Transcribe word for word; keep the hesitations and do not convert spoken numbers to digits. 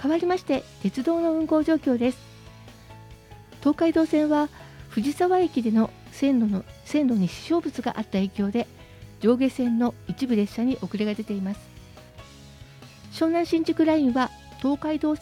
変わりまして鉄道の運行状況です。東海道線は藤沢駅での線路の線路に支障物があった影響で上下線の一部列車に遅れが出ています。湘南新宿ラインは東海道